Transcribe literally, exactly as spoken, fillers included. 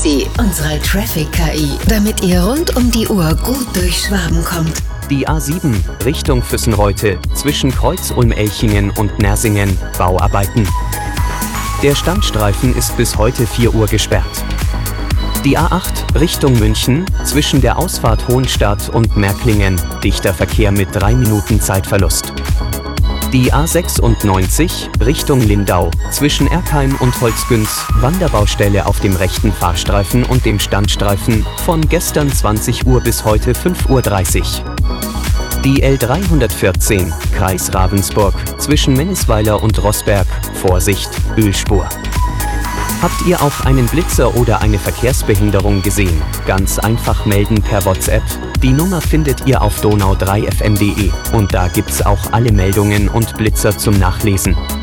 Sie, unsere Traffic-K I, damit ihr rund um die Uhr gut durch Schwaben kommt. Die A sieben, Richtung Füssenreute, zwischen Kreuz-Ulm-Elchingen und Nersingen, Bauarbeiten. Der Standstreifen ist bis heute vier Uhr gesperrt. Die A acht, Richtung München, zwischen der Ausfahrt Hohenstadt und Märklingen, dichter Verkehr mit drei Minuten Zeitverlust. Die A sechsundneunzig, Richtung Lindau, zwischen Erkheim und Holzgünz, Wanderbaustelle auf dem rechten Fahrstreifen und dem Standstreifen, von gestern zwanzig Uhr bis heute fünf Uhr dreißig. Die L dreihundertvierzehn, Kreis Ravensburg, zwischen Mennisweiler und Rossberg, Vorsicht, Ölspur. Habt ihr auch einen Blitzer oder eine Verkehrsbehinderung gesehen? Ganz einfach melden per WhatsApp. Die Nummer findet ihr auf donau drei f m punkt de und da gibt's auch alle Meldungen und Blitzer zum Nachlesen.